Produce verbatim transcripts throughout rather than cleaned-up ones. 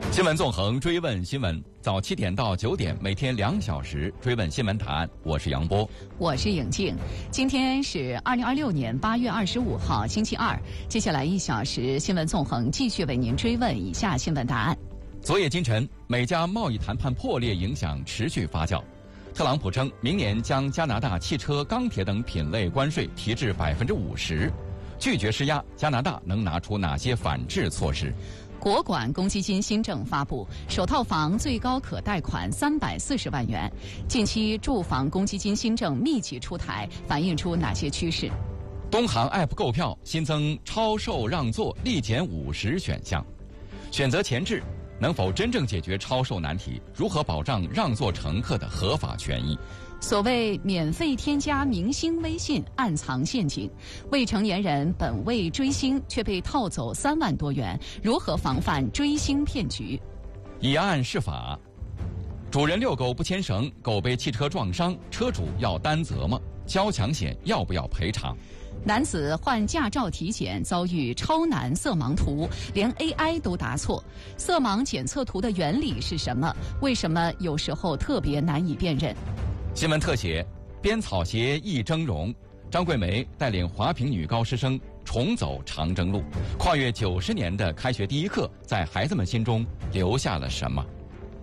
新闻纵横，追问新闻，早七点到九点，每天两小时追问新闻答案。我是杨波， 我是颖静。今天是二零二六年八月二十五号，星期二。接下来一小时，新闻纵横继续为您追问以下新闻答案。 昨夜今晨，美加贸易谈判破裂影响持续发酵。特朗普称，明年将加拿大汽车、钢铁等品类关税提至百分之五十，拒绝施压。加拿大能拿出哪些反制措施？ 国管公积金新政发布，首套房最高可贷款三百四十万元。近期住房公积金新政密集出台，反映出哪些趋势？ 东航 App 购票新增超售让座立减五十选项，选择前置能否真正解决超售难题？如何保障让座乘客的合法权益？ 所谓免费添加明星微信，暗藏陷阱。未成年人本为追星，却被套走三万多元，如何防范追星骗局？ 以案释法，主人遛狗不牵绳，狗被汽车撞伤，车主要担责吗？交强险要不要赔偿？ 男子换驾照体检遭遇超难色盲图，连 A I 都答错。色盲检测图的原理是什么？为什么有时候特别难以辨认？ 新闻特写：编草鞋易峥嵘，张桂梅带领华坪女高师生重走长征路，跨越九十年的开学第一课，在孩子们心中留下了什么？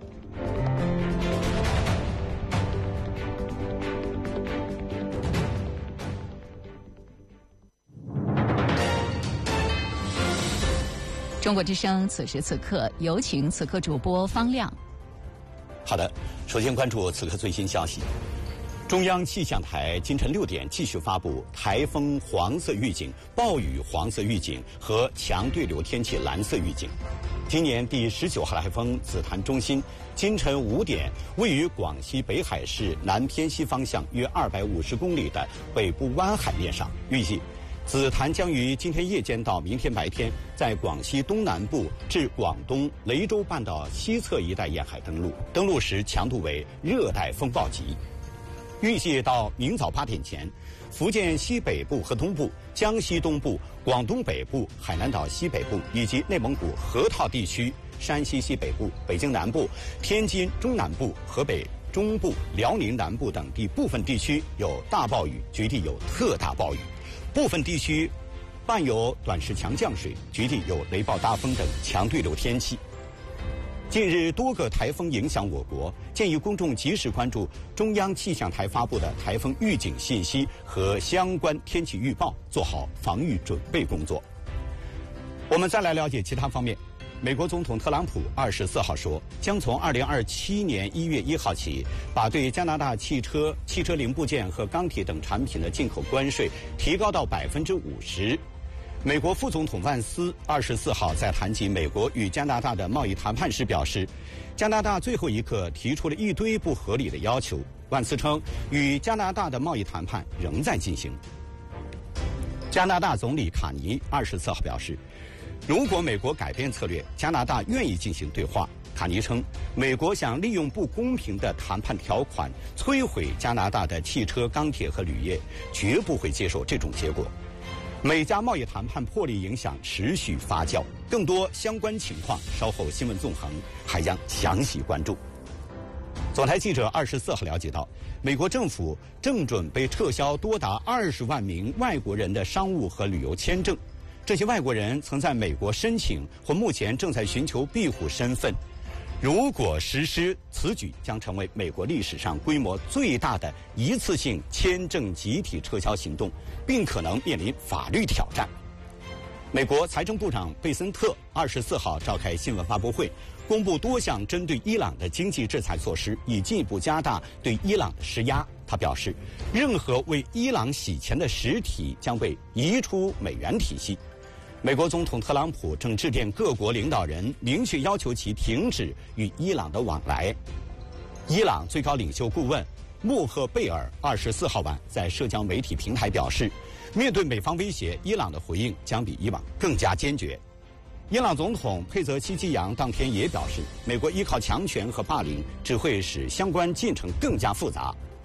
中国之声此时此刻，有请此刻主播方亮。 好的，首先关注此刻最新消息。中央气象台今晨六点继续发布台风黄色预警、暴雨黄色预警和强对流天气蓝色预警。今年第十九号台风紫檀中心今晨五点位于广西北海市南偏西方向约二百五十公里的北部湾海面上，预计紫檀将于今天夜间到明天白天，在广西东南部至广东雷州半岛西侧一带沿海登陆，登陆时强度为热带风暴级。预计到明早八点前，福建西北部和东部、江西东部、广东北部、海南岛西北部以及内蒙古河套地区、山西西北部、北京南部、天津中南部、河北中部、辽宁南部等地部分地区有大暴雨，局地有特大暴雨。部分地区伴有短时强降水，局地有雷暴大风等强对流天气。近日多个台风影响我国，建议公众及时关注中央气象台发布的台风预警信息和相关天气预报，做好防御准备工作。我们再来了解其他方面。美国总统特朗普二十四号说，将从二零二七年一月一号起，把对加拿大汽车、汽车零部件和钢铁等产品的进口关税提高到百分之五十。美国副总统万斯二十四号在谈及美国与加拿大的贸易谈判时表示，加拿大最后一刻提出了一堆不合理的要求。万斯称，与加拿大的贸易谈判仍在进行。加拿大总理卡尼二十四号表示，如果美国改变策略，加拿大愿意进行对话。卡尼称，美国想利用不公平的谈判条款摧毁加拿大的汽车、钢铁和铝业，绝不会接受这种结果。美加贸易谈判破裂影响持续发酵，更多相关情况稍后新闻纵横还将详细关注。总台记者二十四号了解到，美国政府正准备撤销多达二十万名外国人的商务和旅游签证。这些外国人曾在美国申请或目前正在寻求庇护身份。如果实施，此举将成为美国历史上规模最大的一次性签证集体撤销行动，并可能面临法律挑战。美国财政部长贝森特二十四号召开新闻发布会，公布多项针对伊朗的经济制裁措施，以进一步加大对伊朗的施压。他表示，任何为伊朗洗钱的实体将被移出美元体系。美国总统特朗普正致电各国领导人，明确要求其停止与伊朗的往来。伊朗最高领袖顾问穆赫贝尔二十四号晚在社交媒体平台表示，面对美方威胁，伊朗的回应将比以往更加坚决。伊朗总统佩泽希基扬当天也表示，美国依靠强权和霸凌只会使相关进程更加复杂。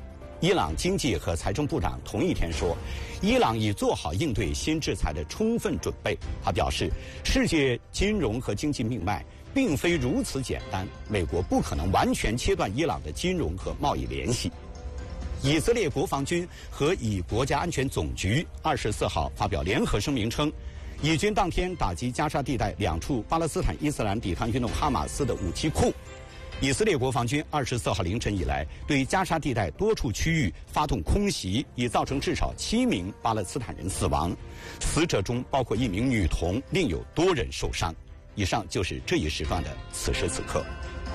伊朗经济和财政部长同一天说，伊朗已做好应对新制裁的充分准备。他表示，世界金融和经济命脉并非如此简单，美国不可能完全切断伊朗的金融和贸易联系。以色列国防军和以国家安全总局二十四号发表联合声明称，以军当天打击加沙地带两处巴勒斯坦伊斯兰抵抗运动哈马斯的武器库。以色列国防军二十四号凌晨以来对加沙地带多处区域发动空袭，已造成至少七名巴勒斯坦人死亡，死者中包括一名女童，另有多人受伤。以上就是这一时段的此时此刻。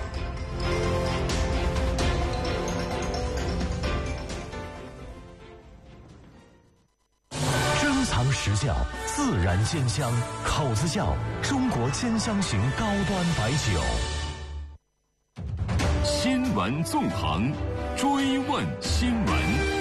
珍藏时效，自然鲜香，口子窖中国鲜香型高端白酒。 新闻纵横，追问新闻。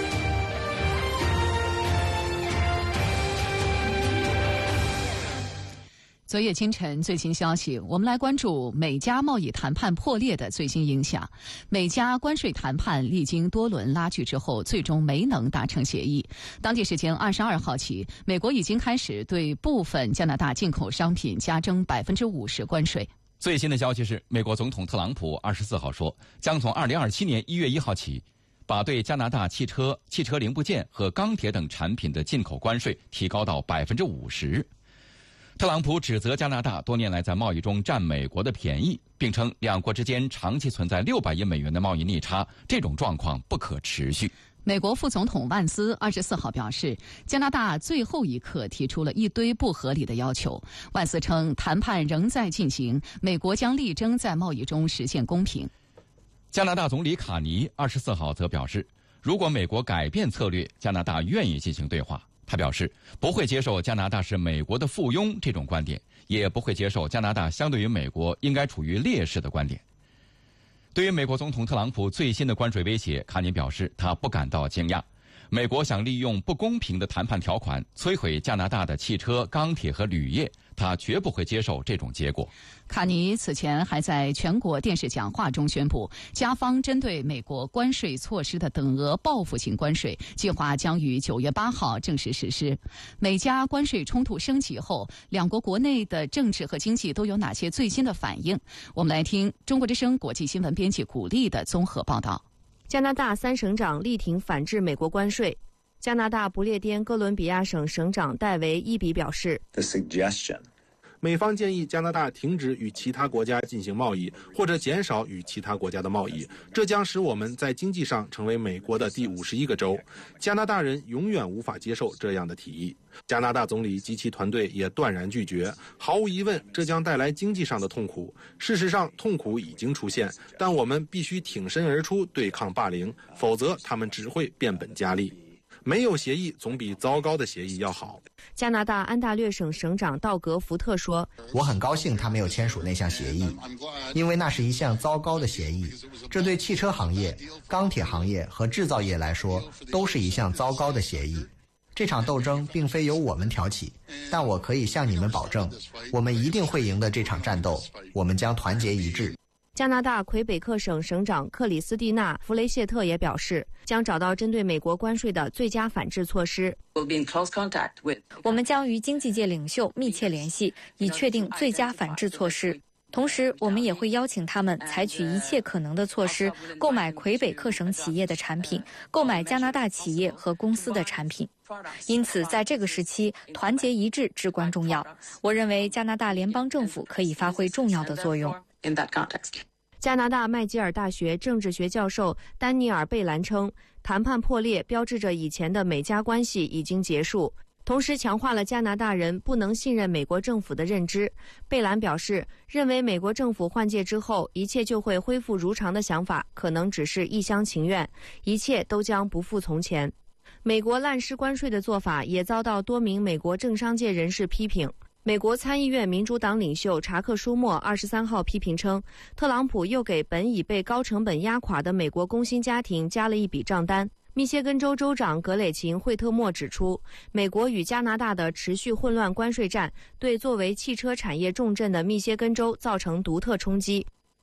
昨夜清晨最新消息，我们来关注美加贸易谈判破裂的最新影响。美加关税谈判历经多轮拉锯之后，最终没能达成协议。当地时间二十二号起，美国已经开始对部分加拿大进口商品加征百分之五十关税。 最新的消息是，美国总统特朗普二十四号说，将从二零二七年一月一号起，把对加拿大汽车、汽车零部件和钢铁等产品的进口关税提高到百分之五十。特朗普指责加拿大多年来在贸易中占美国的便宜，并称两国之间长期存在六百亿美元的贸易逆差，这种状况不可持续。 美国副总统万斯二十四号表示，加拿大最后一刻提出了一堆不合理的要求。万斯称，谈判仍在进行，美国将力争在贸易中实现公平。 加拿大总理卡尼二十四号则表示，如果美国改变策略，加拿大愿意进行对话。他表示，不会接受加拿大是美国的附庸这种观点，也不会接受加拿大相对于美国应该处于劣势的观点。对于美国总统特朗普最新的关税威胁，卡尼表示他不感到惊讶。美国想利用不公平的谈判条款摧毁加拿大的汽车、钢铁和铝业，他绝不会接受这种结果。 卡尼此前还在全国电视讲话中宣布，加方针对美国关税措施的等额报复性关税计划将于九月八号正式实施。美加关税冲突升级后，两国国内的政治和经济都有哪些最新的反应？我们来听中国之声国际新闻编辑古丽的综合报道。 加拿大三省长力挺反制美国关税。加拿大不列颠哥伦比亚省省长戴维伊比表示， The suggestion 美方建议加拿大停止与其他国家进行贸易，或者减少与其他国家的贸易，这将使我们在经济上成为美国的第五十一个州。加拿大人永远无法接受这样的提议。加拿大总理及其团队也断然拒绝。毫无疑问，这将带来经济上的痛苦。事实上，痛苦已经出现，但我们必须挺身而出对抗霸凌，否则他们只会变本加厉。没有协议总比糟糕的协议要好。 加拿大安大略省省长道格福特说， 我很高兴他没有签署那项协议，因为那是一项糟糕的协议，这对汽车行业、钢铁行业和制造业来说都是一项糟糕的协议。这场斗争并非由我们挑起，但我可以向你们保证，我们一定会赢得这场战斗，我们将团结一致。 加拿大魁北克省省长克里斯蒂娜·弗雷谢特也表示，将找到针对美国关税的最佳反制措施。 我们将与经济界领袖密切联系，以确定最佳反制措施。同时，我们也会邀请他们采取一切可能的措施，购买魁北克省企业的产品，购买加拿大企业和公司的产品。因此，在这个时期，团结一致至关重要。我认为加拿大联邦政府可以发挥重要的作用。 加拿大麦吉尔大学政治学教授丹尼尔·贝兰称，谈判破裂标志着以前的美加关系已经结束，同时强化了加拿大人不能信任美国政府的认知。贝兰表示，认为美国政府换届之后一切就会恢复如常的想法可能只是一厢情愿，一切都将不复从前。美国滥施关税的做法也遭到多名美国政商界人士批评。美国参议院民主党领袖查克·舒默二十三号批评称，特朗普又给本已被高成本压垮的美国工薪家庭加了一笔账单。密歇根州州长格雷琴·惠特莫指出，美国与加拿大的持续混乱关税战对作为汽车产业重镇的密歇根州造成独特冲击。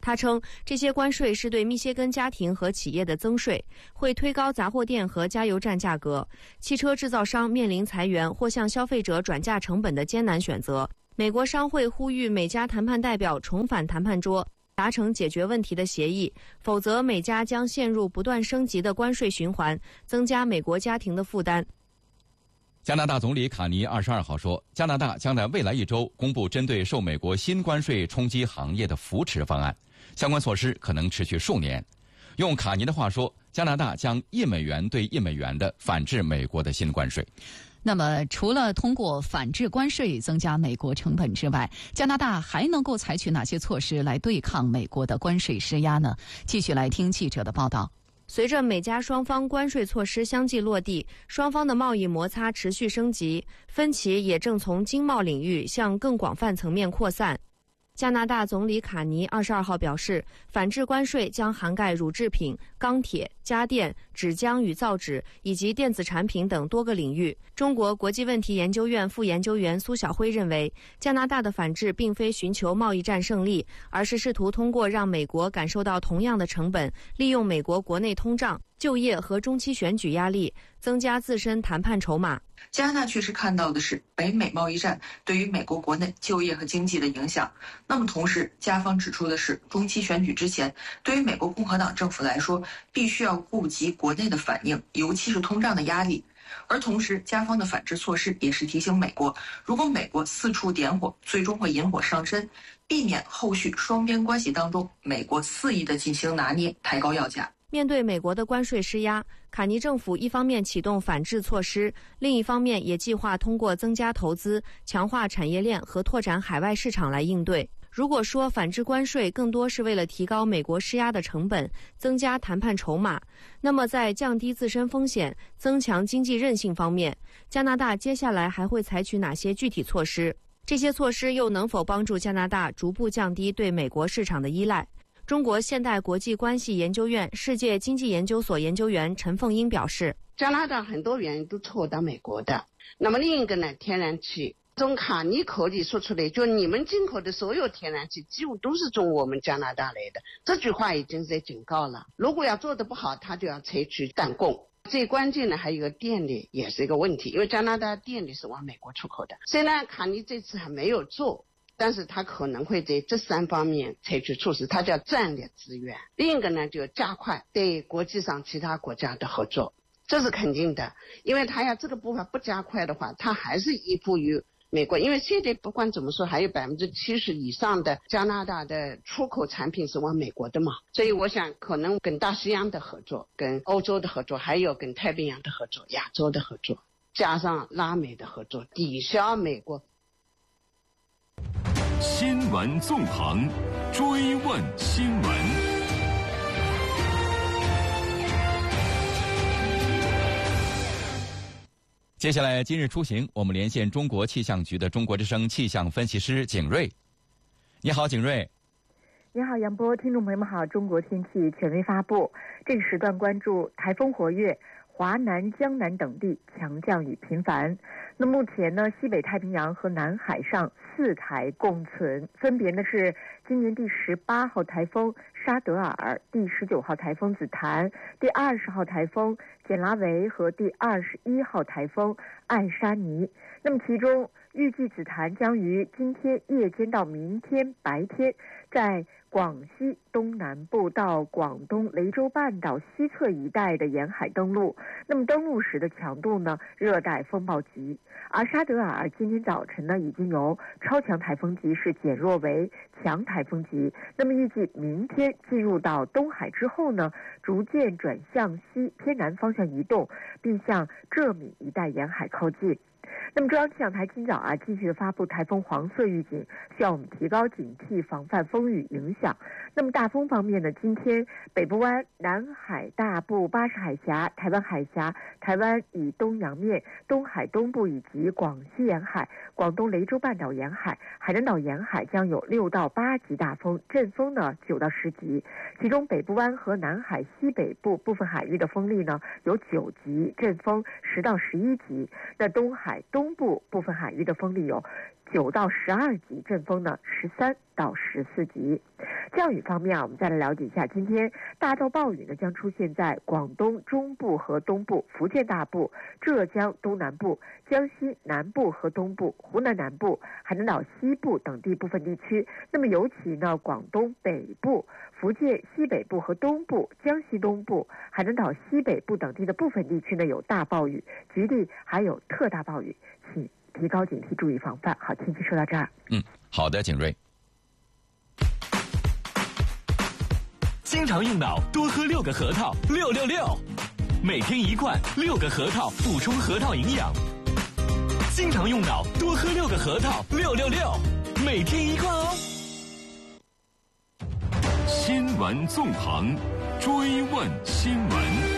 他称，这些关税是对密歇根家庭和企业的增税，会推高杂货店和加油站价格。汽车制造商面临裁员或向消费者转嫁成本的艰难选择。美国商会呼吁美加谈判代表重返谈判桌，达成解决问题的协议，否则美加将陷入不断升级的关税循环，增加美国家庭的负担。 加拿大总理卡尼二十二号说，加拿大将在未来一周公布针对受美国新关税冲击行业的扶持方案，相关措施可能持续数年。用卡尼的话说，加拿大将一美元对一美元的反制美国的新关税。 那么，除了通过反制关税增加美国成本之外，加拿大还能够采取哪些措施来对抗美国的关税施压呢？继续来听记者的报道。 随着美加双方关税措施相继落地，双方的贸易摩擦持续升级，分歧也正从经贸领域向更广泛层面扩散。加拿大总理卡尼二十二号表示，反制关税将涵盖乳制品、钢铁、家电、纸浆与造纸以及电子产品等多个领域。中国国际问题研究院副研究员苏晓辉认为，加拿大的反制并非寻求贸易战胜利，而是试图通过让美国感受到同样的成本，利用美国国内通胀、就业和中期选举压力，增加自身谈判筹码。 加拿大确实看到的是北美贸易战对于美国国内就业和经济的影响。那么同时，加方指出的是，中期选举之前，对于美国共和党政府来说，必须要顾及国内的反应，尤其是通胀的压力。而同时，加方的反制措施也是提醒美国，如果美国四处点火，最终会引火上身，避免后续双边关系当中美国肆意的进行拿捏，抬高要价。 面对美国的关税施压，卡尼政府一方面启动反制措施，另一方面也计划通过增加投资、强化产业链和拓展海外市场来应对。如果说反制关税更多是为了提高美国施压的成本，增加谈判筹码，那么在降低自身风险、增强经济韧性方面，加拿大接下来还会采取哪些具体措施？这些措施又能否帮助加拿大逐步降低对美国市场的依赖？中国现代国际关系研究院世界经济研究所研究员陈凤英表示， 加拿大很多原因都错到美国的。那么另一个呢，天然气，从卡尼口里说出来，就你们进口的所有天然气几乎都是从我们加拿大来的，这句话已经在警告了。如果要做得不好，他就要采取弹弓。最关键的还有一个电力也是一个问题，因为加拿大电力是往美国出口的，虽然卡尼这次还没有做，但是他可能会在这三方面采取措施，它叫战略资源。另一个呢，就加快对国际上其他国家的合作，这是肯定的，因为他要这个部分不加快的话，他还是依附于美国，因为现在不管怎么说，还有百分之七十以上的加拿大的出口产品是往美国的嘛，所以我想可能跟大西洋的合作、跟欧洲的合作，还有跟太平洋的合作、亚洲的合作，加上拉美的合作，抵消美国。 新闻纵横，追问新闻。 接下来，今日出行，我们连线中国气象局的中国之声气象分析师景瑞。你好，景瑞。 你好，杨波，听众朋友们好。中国天气权威发布，这个时段关注台风活跃，华南、江南等地强降雨频繁。那目前呢，西北太平洋和南海上四台共存，分别呢是今年第十八号台风沙德尔、第十九号台风紫檀、第二十号台风简拉维和第二十一号台风艾沙尼。那么其中预计紫檀将于今天夜间到明天白天在广西东南部到广东雷州半岛西侧一带的沿海登陆，那么登陆时的强度呢，热带风暴级。而沙德尔今天早晨呢，已经由超强台风级势减弱为强台风级，那么预计明天进入到东海之后呢，逐渐转向西偏南方向移动，并向浙闽一带沿海靠近。那么中央气象台今早啊继续发布台风黄色预警，需要我们提高警惕，防范风雨影响。那么大风方面呢，今天北部湾、南海大部、巴士海峡、台湾海峡、台湾以东洋面、东海东部以及广西沿海、广东雷州半岛沿海、海南岛沿海将有六到八级大风，阵风呢九到十级。其中北部湾和南海西北部部分海域的风力呢有九级，阵风十到十一级。那东海东部部分海域的风力有九到十二级，阵风呢十三到十四级。 降雨方面啊，我们再来了解一下，今天大到暴雨呢将出现在广东中部和东部、福建大部、浙江东南部、江西南部和东部、湖南南部、海南岛西部等地部分地区。那么尤其呢，广东北部、福建西北部和东部、江西东部、海南岛西北部等地的部分地区呢有大暴雨，局地还有特大暴雨，请提高警惕，注意防范。好，天气说到这儿。 嗯，好的，景睿。 经常用脑，多喝六个核桃，六六六，每天一罐，六个核桃补充核桃营养。经常用脑，多喝六个核桃，六六六，每天一罐哦。 新闻纵横，追问新闻。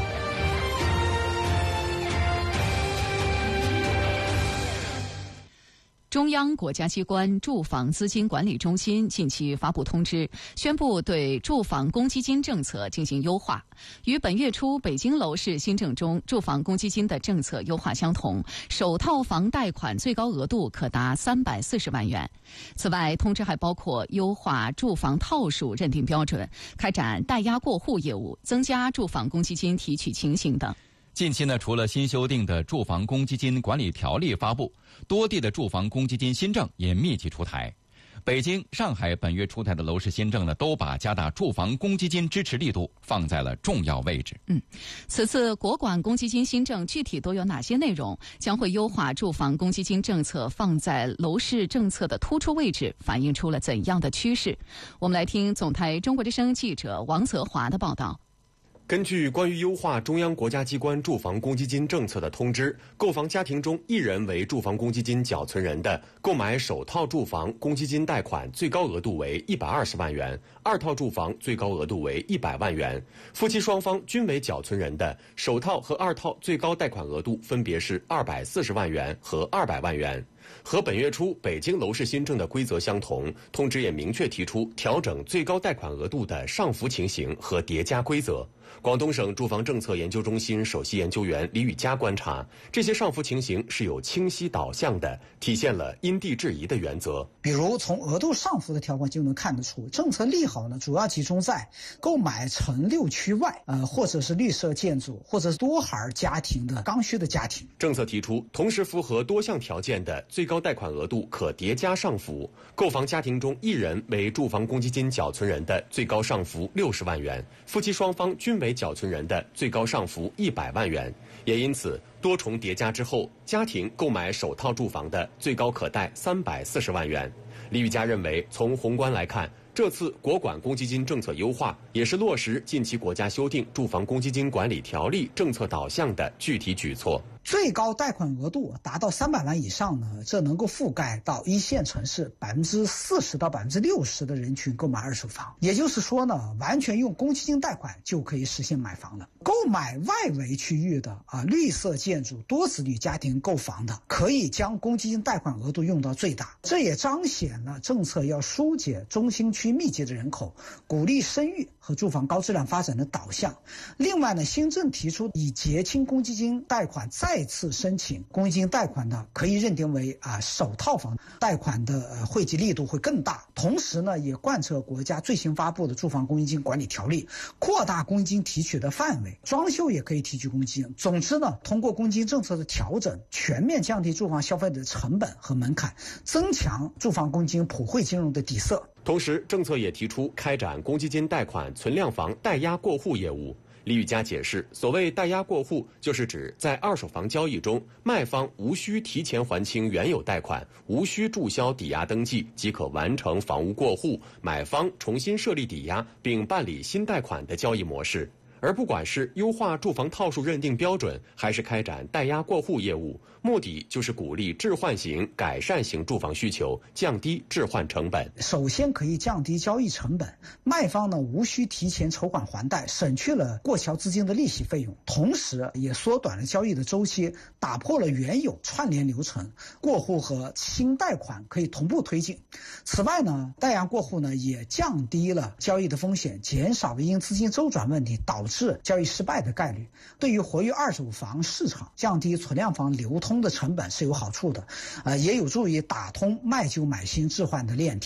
中央国家机关住房资金管理中心近期发布通知，宣布对住房公积金政策进行优化。与本月初北京楼市新政中住房公积金的政策优化相同，首套房贷款最高额度可达三百四十万元。此外，通知还包括优化住房套数认定标准、开展代押过户业务、增加住房公积金提取情形等。 近期呢，除了新修订的住房公积金管理条例发布，多地的住房公积金新政也密集出台。北京、上海本月出台的楼市新政呢，都把加大住房公积金支持力度放在了重要位置。 嗯，此次国管公积金新政具体都有哪些内容？将会优化住房公积金政策放在楼市政策的突出位置，反映出了怎样的趋势？我们来听总台中国之声记者王泽华的报道。 根据关于优化中央国家机关住房公积金政策的通知，购房家庭中一人为住房公积金缴存人的，购买首套住房公积金贷款最高额度为一百二十万元，二套住房最高额度为一百万元。夫妻双方均为缴存人的，首套和二套最高贷款额度分别是二百四十万元和二百万元。和本月初北京楼市新政的规则相同，通知也明确提出调整最高贷款额度的上浮情形和叠加规则。广东省住房政策研究中心首席研究员李宇佳观察，这些上浮情形是有清晰导向的，体现了因地制宜的原则。 比如从额度上浮的条款就能看得出，政策利好呢主要集中在购买城六区外，呃，或者是绿色建筑，或者是多孩家庭的刚需的家庭。 政策提出，同时符合多项条件的最高贷款额度可叠加上浮，购房家庭中一人为住房公积金缴存人的最高上浮六十万元，夫妻双方均为缴存人的最高上浮一百万元。也因此，多重叠加之后，家庭购买首套住房的最高可贷三百四十万元。李宇佳认为，从宏观来看，这次国管公积金政策优化也是落实近期国家修订住房公积金管理条例政策导向的具体举措。 最高贷款额度达到三百万以上呢，这能够覆盖到一线城市百分之四十到百分之六十的人群购买二手房。也就是说呢，完全用公积金贷款就可以实现买房了。购买外围区域的啊绿色建筑、多子女家庭购房的，可以将公积金贷款额度用到最大。这也彰显了政策要疏解中心区密集的人口，鼓励生育和住房高质量发展的导向。另外呢，新政提出以结清公积金贷款再次申请公积金贷款呢，可以认定为啊首套房贷款的呃惠及力度会更大。同时呢，也贯彻国家最新发布的住房公积金管理条例，扩大公积金提取的范围，装修也可以提取公积金。总之呢，通过公积金政策的调整，全面降低住房消费的成本和门槛，增强住房公积金普惠金融的底色。 同时，政策也提出开展公积金贷款存量房代押过户业务。李宇佳解释，所谓代押过户，就是指在二手房交易中，卖方无需提前还清原有贷款，无需注销抵押登记，即可完成房屋过户，买方重新设立抵押并办理新贷款的交易模式。而不管是优化住房套数认定标准，还是开展代押过户业务，目的就是鼓励置换型、改善型住房需求，降低置换成本。 首先可以降低交易成本，卖方呢无需提前筹款还贷，省去了过桥资金的利息费用，同时也缩短了交易的周期，打破了原有串联流程，过户和新贷款可以同步推进。此外呢，代押过户呢也降低了交易的风险，减少了因资金周转问题导致交易失败的概率。对于活跃二手房市场、降低存量房流通的成本是有好处的，呃，也有助于打通卖旧买新置换的链条。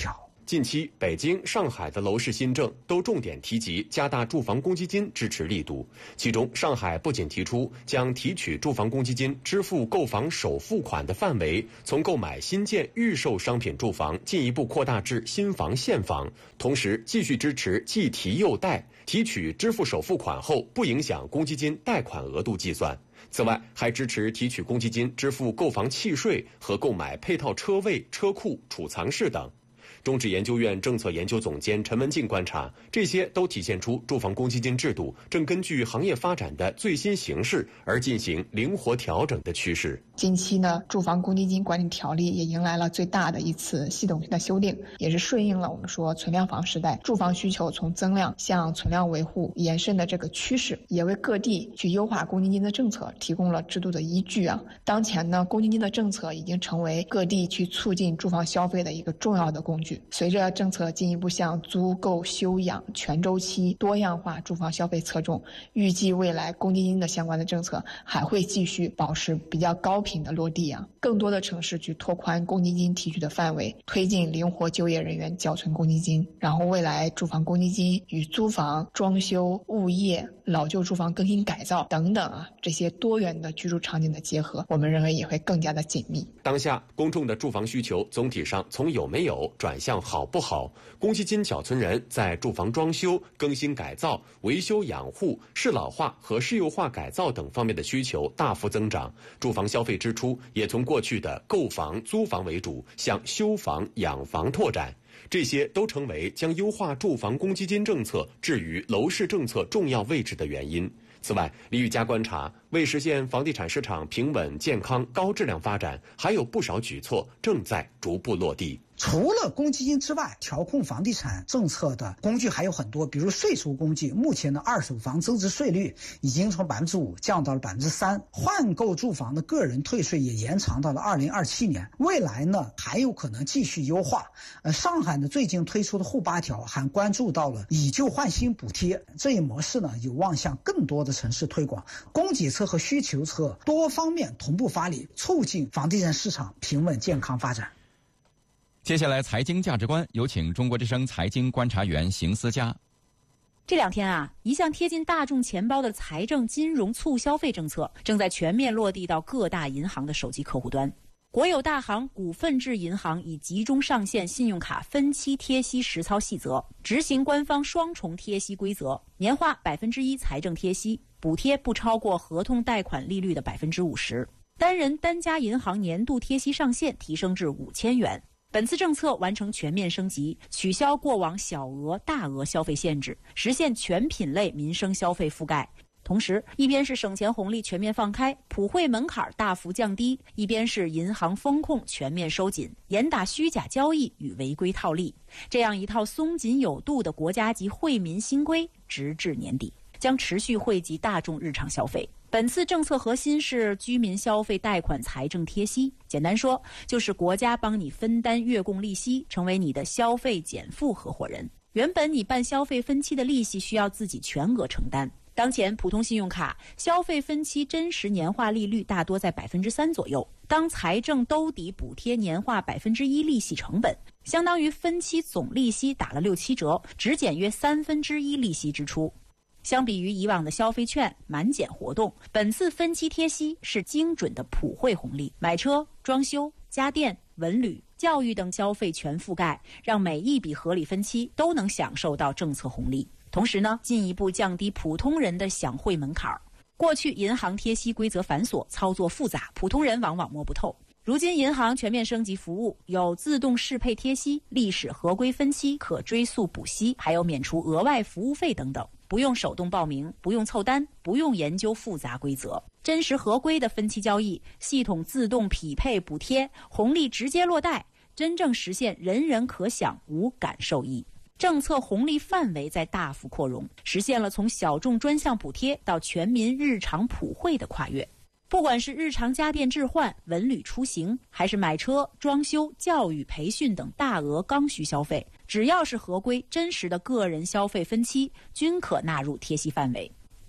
近期，北京、上海的楼市新政都重点提及加大住房公积金支持力度。其中，上海不仅提出将提取住房公积金支付购房首付款的范围从购买新建预售商品住房进一步扩大至新房现房，同时继续支持既提又贷，提取支付首付款后不影响公积金贷款额度计算。此外，还支持提取公积金支付购房契税和购买配套车位、车库、储藏室等。中指研究院政策研究总监陈文静观察，这些都体现出住房公积金制度正根据行业发展的最新形势而进行灵活调整的趋势。 近期呢，住房公积金管理条例也迎来了最大的一次系统性的修订，也是顺应了我们说存量房时代住房需求从增量向存量维护延伸的这个趋势，也为各地去优化公积金的政策提供了制度的依据啊。当前呢，公积金的政策已经成为各地去促进住房消费的一个重要的工具。随着政策进一步向租购休养全周期多样化住房消费侧重，预计未来公积金的相关的政策还会继续保持比较高频的落地啊。更多的城市去拓宽公积金提取的范围，推进灵活就业人员缴存公积金，然后未来住房公积金与租房、装修、物业、老旧住房更新改造等等啊这些多元的居住场景的结合，我们认为也会更加的紧密。 当下公众的住房需求总体上从有没有转向好不好，公积金缴存人在住房装修、更新改造、维修养护、适老化和适幼化改造等方面的需求大幅增长，住房消费支出也从过去的购房、租房为主向修房、养房拓展。这些都成为将优化住房公积金政策置于楼市政策重要位置的原因。此外，李玉佳观察，为实现房地产市场平稳、健康、高质量发展，还有不少举措正在逐步落地。 除了公积金之外，调控房地产政策的工具还有很多，比如税收工具。目前的二手房增值税率已经从百分之五降到了百分之三，换购住房的个人退税也延长到了二零二七年。未来呢，还有可能继续优化。呃，上海呢最近推出的沪八条还关注到了以旧换新补贴这一模式呢，有望向更多的城市推广。供给侧和需求侧多方面同步发力，促进房地产市场平稳健康发展。 接下来财经价值观，有请中国之声财经观察员邢思佳。 这两天啊，一向贴近大众钱包的财政金融促消费政策正在全面落地到各大银行的手机客户端。国有大行股份制银行已集中上线信用卡分期贴息实操细则，执行官方双重贴息规则，年化百分之一财政贴息，补贴不超过合同贷款利率的百分之五十。单人单家银行年度贴息上限提升至五千元。本次政策完成全面升级，取消过往小额、大额消费限制，实现全品类民生消费覆盖。同时，一边是省钱红利全面放开，普惠门槛大幅降低，一边是银行风控全面收紧，严打虚假交易与违规套利。这样一套松紧有度的国家级惠民新规，直至年底，将持续惠及大众日常消费。本次政策核心是居民消费贷款财政贴息，简单说就是国家帮你分担月供利息，成为你的消费减负合伙人。原本你办消费分期的利息需要自己全额承担，当前普通信用卡消费分期真实年化利率大多在百分之三左右，当财政兜底补贴年化百分之一利息成本，相当于分期总利息打了六七折，只减约三分之一利息支出。相比于以往的消费券、满减活动，本次分期贴息是精准的普惠红利，买车、装修、家电、文旅、教育等消费全覆盖，让每一笔合理分期都能享受到政策红利。同时呢，进一步降低普通人的享惠门槛。过去银行贴息规则繁琐，操作复杂，普通人往往摸不透。如今银行全面升级服务，有自动适配贴息、历史合规分期可追溯补息，还有免除额外服务费等等。不用手动报名，不用凑单，不用研究复杂规则，真实合规的分期交易，系统自动匹配补贴，红利直接落袋，真正实现人人可享、无感受益。政策红利范围在大幅扩容，实现了从小众专项补贴到全民日常普惠的跨越。不管是日常家电置换、文旅出行，还是买车、装修、教育培训等大额刚需消费，只要是合规真实的个人消费分期，均可纳入贴息范围。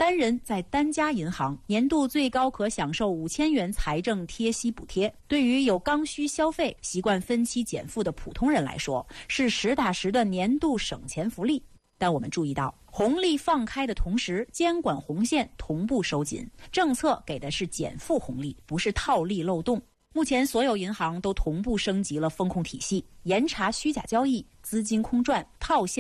单人在单家银行年度最高可享受五千元财政贴息补贴。对于有刚需消费、习惯分期减负的普通人来说，是实打实的年度省钱福利。但我们注意到，红利放开的同时，监管红线同步收紧，政策给的是减负红利，不是套利漏洞。目前所有银行都同步升级了风控体系，严查虚假交易、资金空转、套现